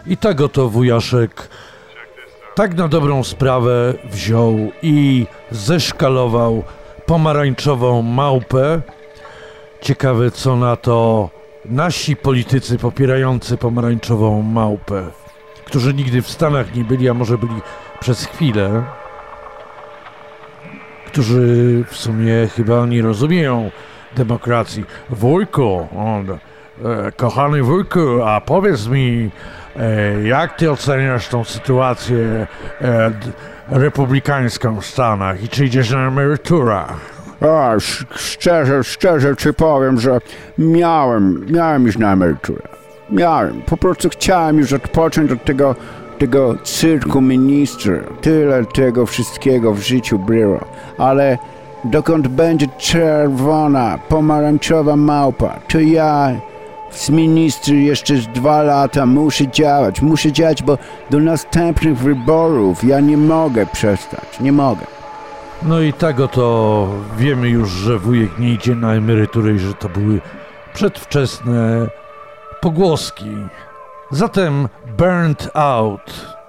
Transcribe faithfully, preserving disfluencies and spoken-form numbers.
I tak oto wujaszek tak na dobrą sprawę wziął i zeszkalował pomarańczową małpę. Ciekawe, co na to nasi politycy popierający pomarańczową małpę, którzy nigdy w Stanach nie byli, a może byli przez chwilę, którzy w sumie chyba nie rozumieją demokracji. Wujku, on, e, kochany wujku, a powiedz mi, e, jak ty oceniasz tą sytuację e, d, republikańską w Stanach i czy idziesz na emeryturę? A, sz- szczerze, szczerze ci powiem, że miałem, miałem iść na emeryturę. Miałem, po prostu chciałem już odpocząć od tego, tego cyrku ministra. Tyle tego wszystkiego w życiu było, ale dokąd będzie czerwona, pomarańczowa małpa, to ja z ministry jeszcze z dwa lata muszę działać, muszę działać, bo do następnych wyborów ja nie mogę przestać, nie mogę. No i tak oto wiemy już, że wujek nie idzie na emeryturę i że to były przedwczesne pogłoski. Zatem Burnt Out